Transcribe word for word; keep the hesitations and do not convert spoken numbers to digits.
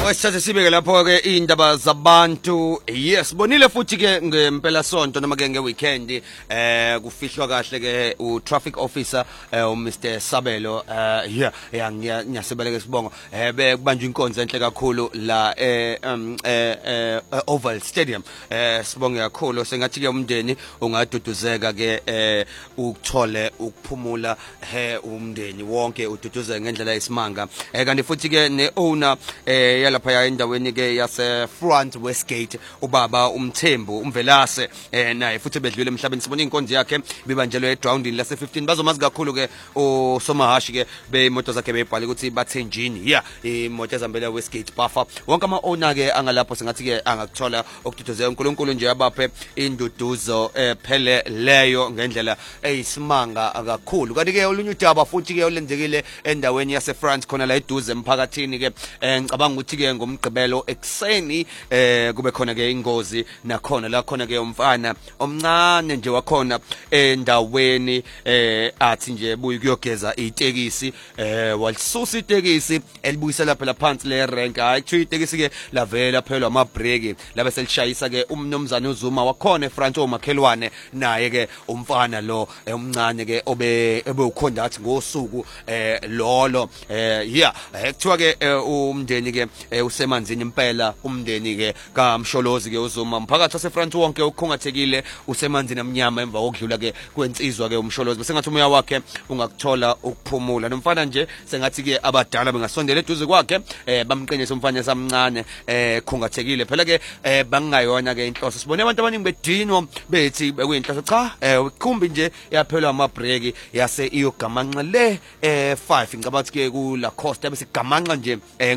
Awesithathe sibeke lapho ke indaba zabantu. Yes, bonile futhi ke ngempela sonto noma ke ngeweekend eh kufihlwa kahle ke u traffic officer u Mister Sabelo eh yeah yeah ngiyasebeleke sibongo eh bekubanjwa inkonzo enhle kakhulu la eh eh Oval Stadium eh sibonge kakhulu sengathi ke umndeni ungaduduzeka ke eh ukuthole ukuphumula he umndeni wonke ududuzeka ngendlela yesimanga eh kanti futhi ke ne owner eh yalapha ya endaweni ke yase Front Westgate ubaba umthembu umvelase eh naye futhi bedlule emhlabeni sibona inkonzo yakhe bibanjelwe egroundini lase fifteen bazomazi kakhulu ke uSomahashi ke beimoto zakhe bebhali ukuthi bathenjini yeah imoto ezambela Westgate buffer wonke ama owner ke angalapho singathi ke angakuthola okududuzeka uNkulunkulu nje abaphe induduzo ephele leyo ngendlela eyisimanga kakhulu kanti ke olunye udaba futhi ke olenzekile endaweni yase France khona la eduze emphakathini ke ngicabanga ukuthi ke ngomgqibelo ekseni eh kube khona ke ingozi nakhona la khona ke umfana omncane nje wakhona endaweni eh athi nje buyi kuyogeza itekisi eh walisusa itekisi elibuyisela phela phansi le rank hayi kuthi itekisi ke lavela phela ama break labe selishayisa ke umnomzana uZuma wakhona eFrance omakhelwane naye ke umfana lo omncane ke obe ebe ukhondathi ngosuku eh lolo eh yeah kuthiwa ke umndeni ke usemanzini impela umndeni ke kaMsholozi ke uZuma umphakathi waseFrance wonke ukhongathekile usemanzini amnyama emva kokudlula ke kwensizwa ke uMsholozi bese ngathi umoya wakhe ungakuthola ukuphumula nomfana nje sengathi ke abadala bengasondela eduze kwakhe eh bamqinisa umfana samncane eh khongathekile phela ke bangayona ke inhloso sibone abantu abaningi bedinwa bethi bekuyinhloso cha ukhumbi nje yaphelwa ama break yase iyogamanqa le eh five ngicabanga ukuthi ke ku La Costa bese gamanqa nje